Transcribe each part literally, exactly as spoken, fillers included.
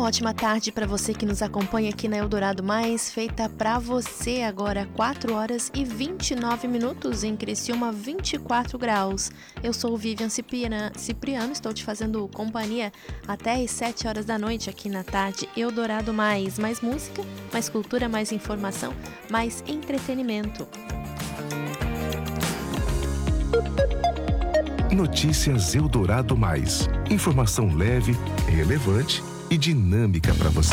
ótima tarde para você que nos acompanha aqui na Eldorado Mais, feita para você agora quatro horas e vinte e nove minutos, em Criciúma vinte e quatro graus. Eu sou Vivian Cipriano, estou te fazendo companhia até às sete horas da noite aqui na tarde Eldorado Mais. Mais música, mais cultura, mais informação, mais entretenimento. Notícias Eldorado Mais. Informação leve, relevante e dinâmica para você.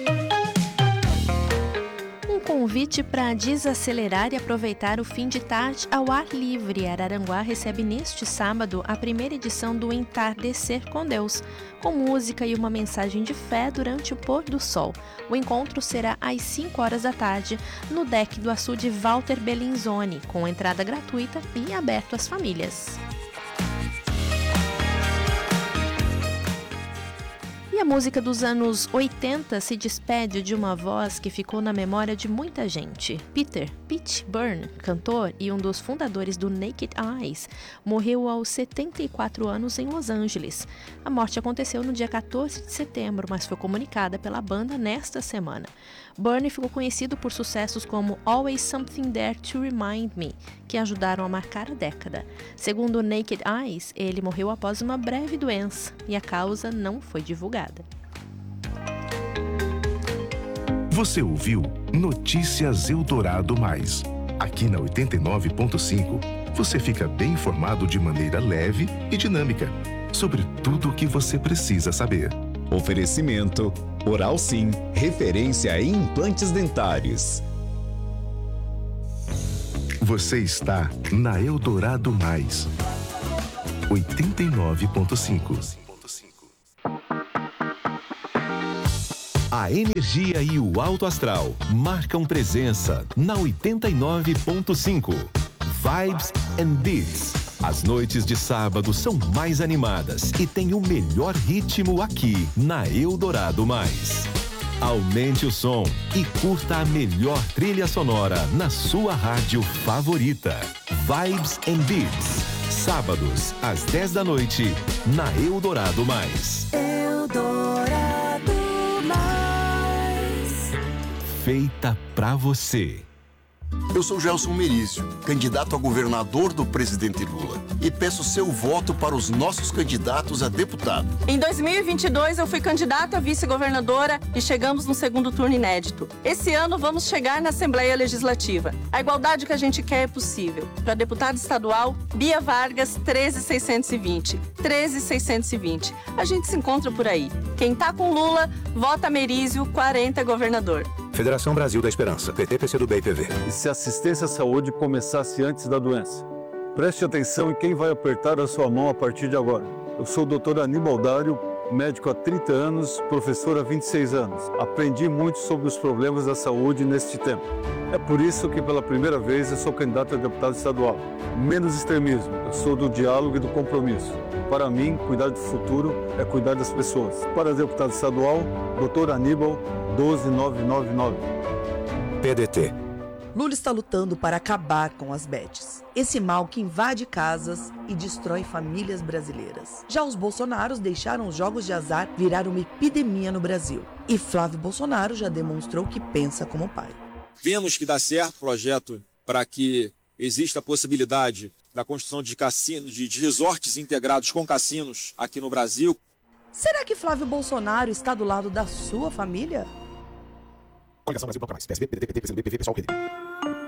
Um convite para desacelerar e aproveitar o fim de tarde ao ar livre. Araranguá recebe neste sábado a primeira edição do Entardecer com Deus, com música e uma mensagem de fé durante o pôr do sol. O encontro será às cinco horas da tarde no deck do açude Walter Bellinzoni, com entrada gratuita e aberto às famílias. E a música dos anos oitenta se despede de uma voz que ficou na memória de muita gente. Peter Pete Byrne, cantor e um dos fundadores do Naked Eyes, morreu aos setenta e quatro anos em Los Angeles. A morte aconteceu no dia quatorze de setembro, mas foi comunicada pela banda nesta semana. Byrne ficou conhecido por sucessos como Always Something There to Remind Me, que ajudaram a marcar a década. Segundo Naked Eyes, ele morreu após uma breve doença e a causa não foi divulgada. Você ouviu Notícias Eldorado Mais. Aqui na oitenta e nove ponto cinco, você fica bem informado de maneira leve e dinâmica sobre tudo o que você precisa saber. Oferecimento Oral Sim, referência em implantes dentários. Você está na Eldorado Mais. oitenta e nove ponto cinco. A energia e o alto astral marcam presença na oitenta e nove ponto cinco. Vibes and Beats. As noites de sábado são mais animadas e tem o melhor ritmo aqui na Eldorado Mais. Aumente o som e curta a melhor trilha sonora na sua rádio favorita. Vibes and Beats. Sábados, às dez da noite, na Eldorado Mais. Eldorado Mais. Feita pra você. Eu sou Gelson Merizio, candidato a governador do presidente Lula, e peço seu voto para os nossos candidatos a deputado. Em dois mil e vinte e dois, eu fui candidata a vice-governadora e chegamos no segundo turno inédito. Esse ano, vamos chegar na Assembleia Legislativa. A igualdade que a gente quer é possível. Para deputada estadual, Bia Vargas, treze mil seiscentos e vinte. treze mil seiscentos e vinte. A gente se encontra por aí. Quem tá com Lula, vota Merizio, quarenta é governador. Federação Brasil da Esperança, P T, P C do B e P V. E se a assistência à saúde começasse antes da doença? Preste atenção em quem vai apertar a sua mão a partir de agora. Eu sou o doutor Aníbal Dário, médico há trinta anos, professor há vinte e seis anos. Aprendi muito sobre os problemas da saúde neste tempo. É por isso que pela primeira vez eu sou candidato a deputado estadual. Menos extremismo, eu sou do diálogo e do compromisso. Para mim, cuidar do futuro é cuidar das pessoas. Para deputado estadual, doutor Aníbal, doze mil novecentos e noventa e nove. P D T. Lula está lutando para acabar com as bets. Esse mal que invade casas e destrói famílias brasileiras. Já os Bolsonaros deixaram os jogos de azar virar uma epidemia no Brasil. E Flávio Bolsonaro já demonstrou que pensa como pai. Vemos que dá certo o projeto para que exista a possibilidade da construção de cassinos, de, de resorts integrados com cassinos aqui no Brasil. Será que Flávio Bolsonaro está do lado da sua família? Coligação Brasil Bloco Mais, P S B, P D T, P T, P C do B, P V, Pessoal, P D.